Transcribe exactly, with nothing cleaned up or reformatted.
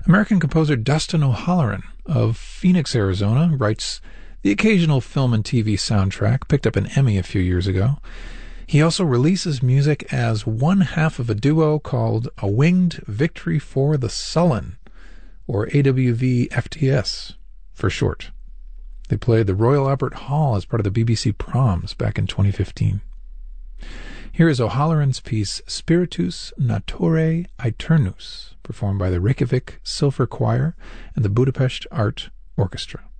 American composer Dustin O'Halloran of Phoenix, Arizona, writes the occasional film and T V soundtrack, picked up an Emmy a few years ago. He also releases music as one half of a duo called A Winged Victory for the Sullen, or A W V F T S for short. They played the Royal Albert Hall as part of the B B C Proms back in twenty fifteen. Here is O'Halloran's piece Spiritus Naturae Aeternus, performed by the Reykjavik Silver Choir and the Budapest Art Orchestra.